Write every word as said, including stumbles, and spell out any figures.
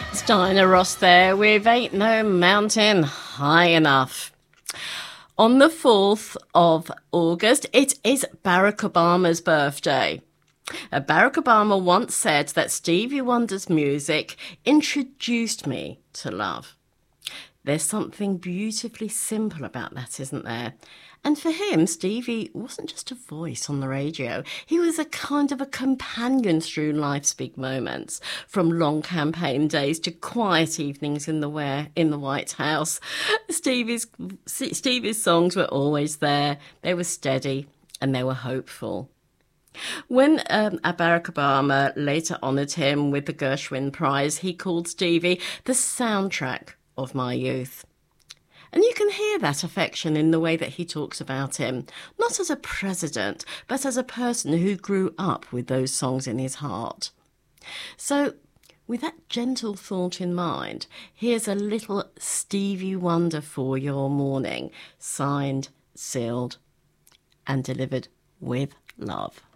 It's Diana Ross there with Ain't No Mountain High Enough. On the fourth of August, it is Barack Obama's birthday. Uh, Barack Obama once said that Stevie Wonder's music introduced me to love. There's something beautifully simple about that, isn't there? And for him, Stevie wasn't just a voice on the radio. He was a kind of a companion through life's big moments, from long campaign days to quiet evenings in the where in the White House. Stevie's Stevie's songs were always there. They were steady and they were hopeful. When um, Barack Obama later honoured him with the Gershwin Prize, he called Stevie the soundtrack of my youth. And you can hear that affection in the way that he talks about him, not as a president, but as a person who grew up with those songs in his heart. So, with that gentle thought in mind, here's a little Stevie Wonder for your morning, signed, sealed, and delivered with love.